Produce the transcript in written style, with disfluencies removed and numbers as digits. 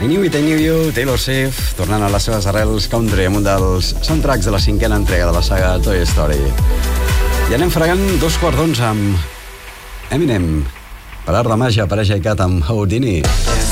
I Knew It, I Knew You, Taylor Swift, tornant a les seves arrels country amb un dels soundtracks de la 5a entrega de la saga Toy Story. I anem fregant 2/4 amb Eminem. Per art de màgia apareix Cat amb Houdini.